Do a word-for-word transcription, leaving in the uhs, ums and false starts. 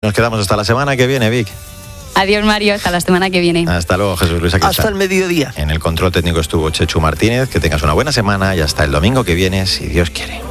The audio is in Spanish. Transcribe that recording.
Nos quedamos hasta la semana que viene, Vic. Adiós, Mario, hasta la semana que viene. Hasta luego, Jesús Luis Aquilza. Hasta el mediodía. En el control técnico estuvo Chechu Martínez. Que tengas una buena semana y hasta el domingo que viene, si Dios quiere.